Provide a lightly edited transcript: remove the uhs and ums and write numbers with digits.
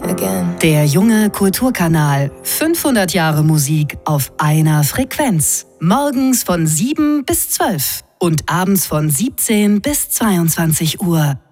again. Der junge Kulturkanal. 500 Jahre Musik auf einer Frequenz. Morgens von 7 bis 12 und abends von 17 bis 22 Uhr.